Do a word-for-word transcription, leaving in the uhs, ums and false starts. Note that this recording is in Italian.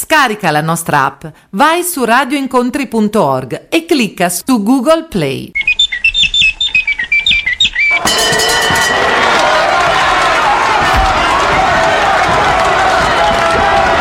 Scarica la nostra app, vai su radioincontri punto org e clicca su Google Play.